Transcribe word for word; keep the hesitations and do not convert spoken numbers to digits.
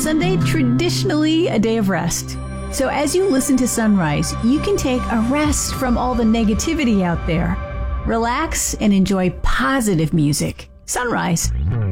Sunday, traditionally a day of rest. So as you listen to Sunrise, you can take a rest from all the negativity out there. Relax and enjoy positive music. Sunrise.